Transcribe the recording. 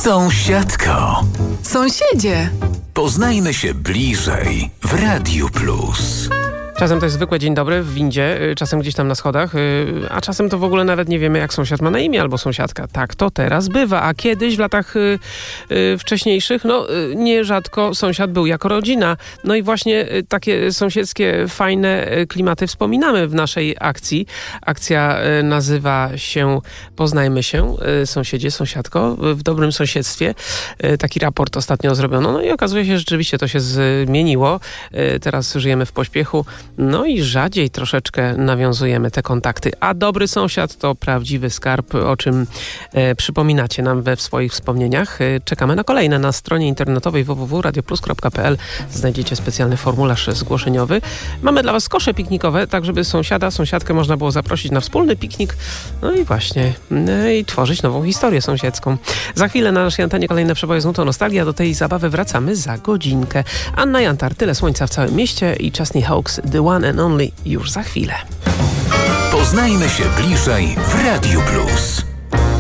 Sąsiadko. Sąsiedzie. Poznajmy się bliżej w Radiu Plus. Czasem to jest zwykły dzień dobry w windzie, czasem gdzieś tam na schodach, a czasem to w ogóle nawet nie wiemy, jak sąsiad ma na imię albo sąsiadka. Tak to teraz bywa, a kiedyś w latach wcześniejszych, nierzadko sąsiad był jako rodzina. No i właśnie takie sąsiedzkie, fajne klimaty wspominamy w naszej akcji. Akcja nazywa się Poznajmy się, sąsiedzie, sąsiadko, w dobrym sąsiedztwie. Taki raport ostatnio zrobiono, no i okazuje się, że rzeczywiście to się zmieniło. Teraz żyjemy w pośpiechu. No i rzadziej troszeczkę nawiązujemy te kontakty. A dobry sąsiad to prawdziwy skarb, o czym przypominacie nam w swoich wspomnieniach. Czekamy na kolejne. Na stronie internetowej www.radioplus.pl znajdziecie specjalny formularz zgłoszeniowy. Mamy dla Was kosze piknikowe, tak żeby sąsiadkę można było zaprosić na wspólny piknik. No i właśnie, i tworzyć nową historię sąsiedzką. Za chwilę na naszej antenie kolejne przeboje z nutą nostalgia. Do tej zabawy wracamy za godzinkę. Anna Jantar, Tyle słońca w całym mieście i Chesney Hawkes, The One and Only, już za chwilę. Poznajmy się bliżej w Radiu Plus.